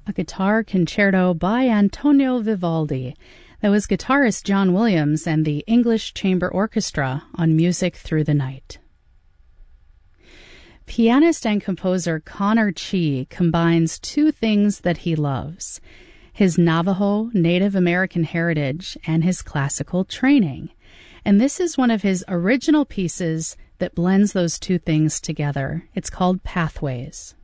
a guitar concerto by Antonio Vivaldi. That was guitarist John Williams and the English Chamber Orchestra on Music Through the Night. Pianist and composer Connor Chee combines two things that he loves: his Navajo Native American heritage and his classical training. And this is one of his original pieces that blends those two things together. It's called Pathways.